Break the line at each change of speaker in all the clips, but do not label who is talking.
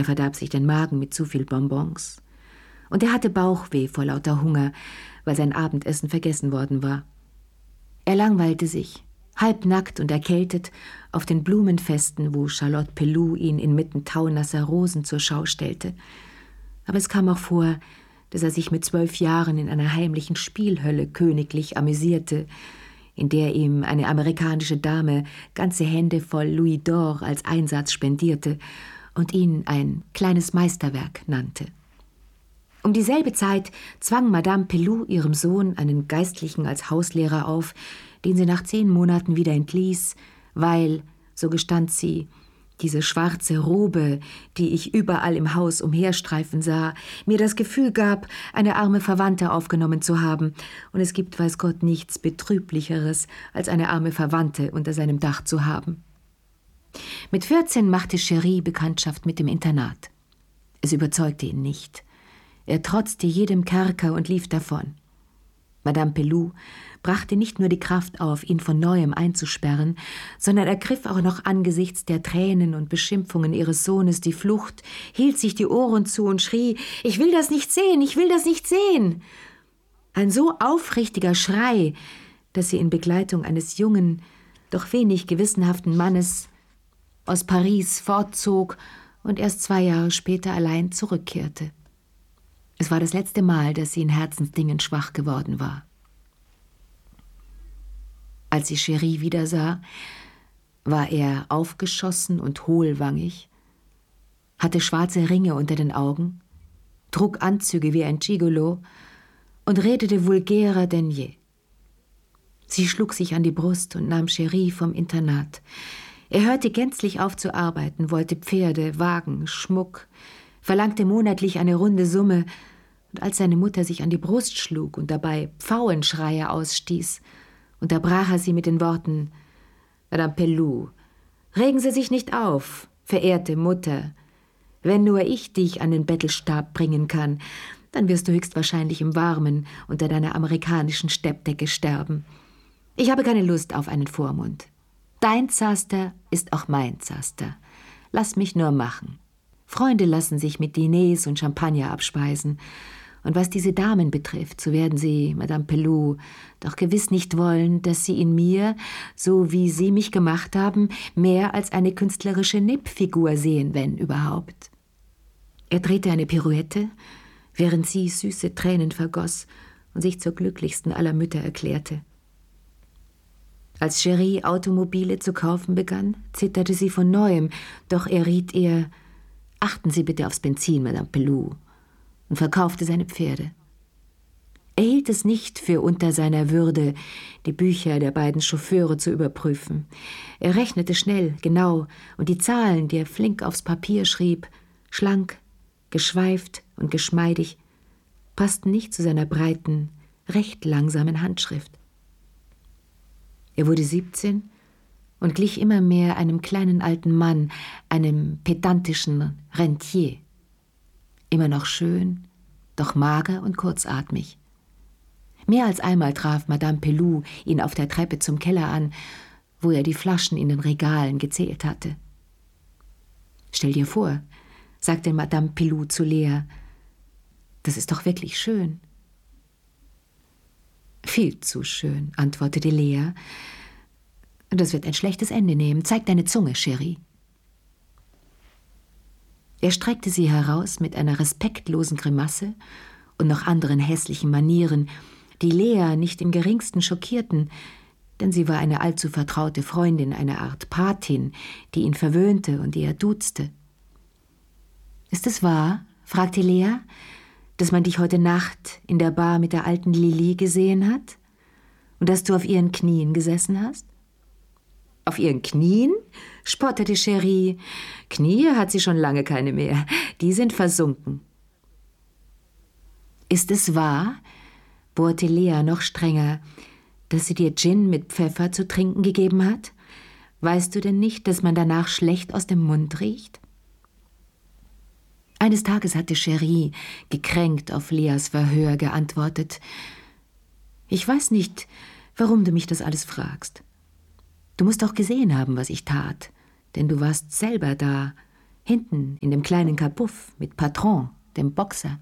Er verdarb sich den Magen mit zu viel Bonbons. Und er hatte Bauchweh vor lauter Hunger, weil sein Abendessen vergessen worden war. Er langweilte sich, halbnackt und erkältet, auf den Blumenfesten, wo Charlotte Pelloux ihn inmitten taunasser Rosen zur Schau stellte. Aber es kam auch vor, dass er sich mit 12 Jahren in einer heimlichen Spielhölle königlich amüsierte, in der ihm eine amerikanische Dame ganze Hände voll Louis d'Or als Einsatz spendierte und ihn ein kleines Meisterwerk nannte. Um dieselbe Zeit zwang Madame Pelloux ihrem Sohn einen Geistlichen als Hauslehrer auf, den sie nach 10 Monaten wieder entließ, weil, so gestand sie, diese schwarze Robe, die ich überall im Haus umherstreifen sah, mir das Gefühl gab, eine arme Verwandte aufgenommen zu haben, und es gibt, weiß Gott, nichts Betrüblicheres, als eine arme Verwandte unter seinem Dach zu haben. Mit 14 machte Chéri Bekanntschaft mit dem Internat. Es überzeugte ihn nicht. Er trotzte jedem Kerker und lief davon. Madame Pelloux brachte nicht nur die Kraft auf, ihn von Neuem einzusperren, sondern ergriff auch noch angesichts der Tränen und Beschimpfungen ihres Sohnes die Flucht, hielt sich die Ohren zu und schrie: »Ich will das nicht sehen, ich will das nicht sehen!« Ein so aufrichtiger Schrei, dass sie in Begleitung eines jungen, doch wenig gewissenhaften Mannes aus Paris fortzog und erst 2 Jahre später allein zurückkehrte. Es war das letzte Mal, dass sie in Herzensdingen schwach geworden war. Als sie Chéri wiedersah, war er aufgeschossen und hohlwangig, hatte schwarze Ringe unter den Augen, trug Anzüge wie ein Gigolo und redete vulgärer denn je. Sie schlug sich an die Brust und nahm Chéri vom Internat. Er hörte gänzlich auf zu arbeiten, wollte Pferde, Wagen, Schmuck, verlangte monatlich eine runde Summe, und als seine Mutter sich an die Brust schlug und dabei Pfauenschreie ausstieß, unterbrach er sie mit den Worten: »Madame Pelloux, regen Sie sich nicht auf, verehrte Mutter. Wenn nur ich dich an den Bettelstab bringen kann, dann wirst du höchstwahrscheinlich im Warmen unter deiner amerikanischen Steppdecke sterben. Ich habe keine Lust auf einen Vormund. Dein Zaster ist auch mein Zaster. Lass mich nur machen. Freunde lassen sich mit Diners und Champagner abspeisen. Und was diese Damen betrifft, so werden sie, Madame Pelloux, doch gewiss nicht wollen, dass sie in mir, so wie sie mich gemacht haben, mehr als eine künstlerische Nippfigur sehen, wenn überhaupt.« Er drehte eine Pirouette, während sie süße Tränen vergoss und sich zur glücklichsten aller Mütter erklärte. Als Chéri Automobile zu kaufen begann, zitterte sie von Neuem, doch er riet ihr: »Achten Sie bitte aufs Benzin, Madame Pelloux«, und verkaufte seine Pferde. Er hielt es nicht für unter seiner Würde, die Bücher der beiden Chauffeure zu überprüfen. Er rechnete schnell, genau, und die Zahlen, die er flink aufs Papier schrieb, schlank, geschweift und geschmeidig, passten nicht zu seiner breiten, recht langsamen Handschrift. Er wurde 17 und glich immer mehr einem kleinen alten Mann, einem pedantischen Rentier. Immer noch schön, doch mager und kurzatmig. Mehr als einmal traf Madame Pelloux ihn auf der Treppe zum Keller an, wo er die Flaschen in den Regalen gezählt hatte. »Stell dir vor«, sagte Madame Pelloux zu Lea, »das ist doch wirklich schön.« »Viel zu schön«, antwortete Lea. »Das wird ein schlechtes Ende nehmen. Zeig deine Zunge, Chéri.« Er streckte sie heraus mit einer respektlosen Grimasse und noch anderen hässlichen Manieren, die Lea nicht im geringsten schockierten, denn sie war eine allzu vertraute Freundin, eine Art Patin, die ihn verwöhnte und die er duzte. »Ist es wahr«, fragte Lea, »dass man dich heute Nacht in der Bar mit der alten Lili gesehen hat und dass du auf ihren Knien gesessen hast?« »Auf ihren Knien?«, spottete Chéri. »Knie hat sie schon lange keine mehr. Die sind versunken.« »Ist es wahr«, bohrte Lea noch strenger, »dass sie dir Gin mit Pfeffer zu trinken gegeben hat? Weißt du denn nicht, dass man danach schlecht aus dem Mund riecht?« Eines Tages hatte Chéri, gekränkt auf Leas Verhör, geantwortet: »Ich weiß nicht, warum du mich das alles fragst. Du musst doch gesehen haben, was ich tat, denn du warst selber da, Hinten in dem kleinen Kabuff mit Patron, dem Boxer.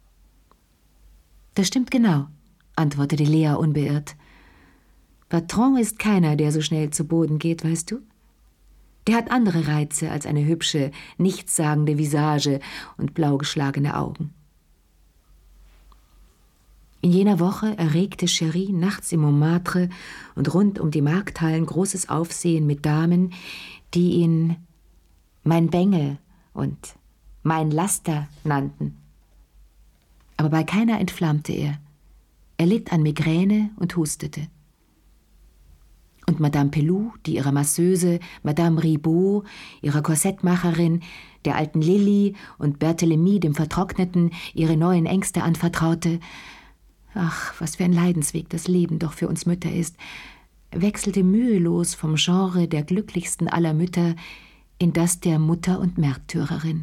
Das stimmt genau, antwortete Lea unbeirrt. Patron ist keiner, der so schnell zu Boden geht, weißt du? Der hat andere Reize als eine hübsche, nichtssagende Visage und blau geschlagene Augen. In jener Woche erregte Cherie nachts im Montmartre und rund um die Markthallen großes Aufsehen mit Damen, die ihn mein Bengel und mein Laster nannten. Aber bei keiner entflammte er. Er litt an Migräne und hustete. Und Madame Pelou, die ihrer Masseuse, Madame Ribaud, ihrer Korsettmacherin, der alten Lilly und Berthélemy, dem Vertrockneten, ihre neuen Ängste anvertraute, ach, was für ein Leidensweg das Leben doch für uns Mütter ist, wechselte mühelos vom Genre der glücklichsten aller Mütter in das der Mutter und Märtyrerin.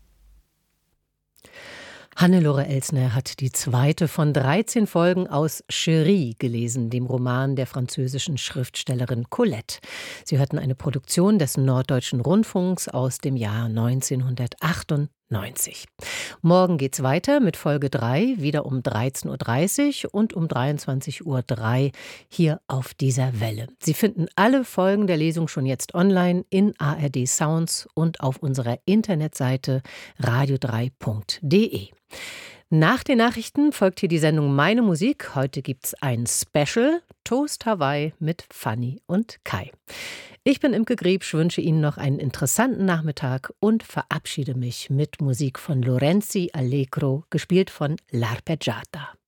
Hannelore Elsner hat die zweite von 13 Folgen aus Cherie gelesen, dem Roman der französischen Schriftstellerin Colette. Sie hörten eine Produktion des Norddeutschen Rundfunks aus dem Jahr 1998. Morgen geht's weiter mit Folge 3, wieder um 13.30 Uhr und um 23.03 Uhr hier auf dieser Welle. Sie finden alle Folgen der Lesung schon jetzt online in ARD Sounds und auf unserer Internetseite radio3.de. Nach den Nachrichten folgt hier die Sendung Meine Musik. Heute gibt's ein Special, Toast Hawaii mit Fanny und Kai. Ich bin Imke Griebsch, wünsche Ihnen noch einen interessanten Nachmittag und verabschiede mich mit Musik von Lorenzi Allegro, gespielt von L'Arpeggiata.